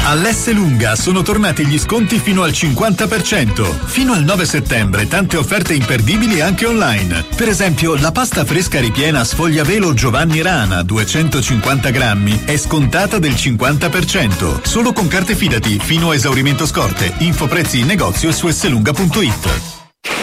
All'Esselunga sono tornati gli sconti fino al 50%. Fino al 9 settembre tante offerte imperdibili anche online. Per esempio, la pasta fresca ripiena sfogliavelo Giovanni Rana 250 grammi è scontata del 50%. Solo con carte Fidati fino a esaurimento scorte. Info prezzi in negozio e su esselunga.it.